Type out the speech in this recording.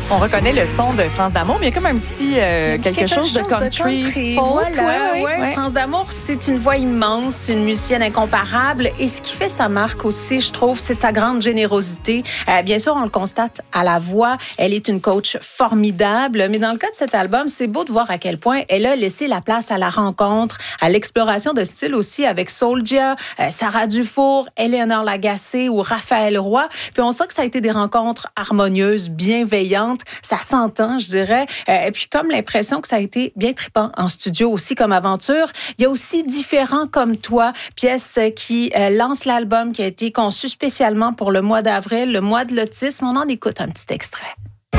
On reconnaît le son de France d'Amour, mais il y a comme un petit quelque chose de country folk. Voilà, Ouais. France d'Amour, c'est une voix immense, une musicienne incomparable. Et ce qui fait sa marque aussi, je trouve, c'est sa grande générosité. Bien sûr, on le constate à la voix. Elle est une coach formidable. Mais dans le cas de cet album, c'est beau de voir à quel point elle a laissé la place à la rencontre, à l'exploration de style aussi avec Soulja, Sarah Dufour, Eleanor Lagacé ou Raphaël Roy. Puis on sent que ça a été des rencontres harmonieuses, bienveillantes. Ça s'entend, je dirais. Et puis comme l'impression que ça a été bien trippant en studio aussi comme aventure. Il y a aussi Différents comme toi, pièce qui lance l'album qui a été conçu spécialement pour le mois d'avril, le mois de l'autisme. On en écoute un petit extrait.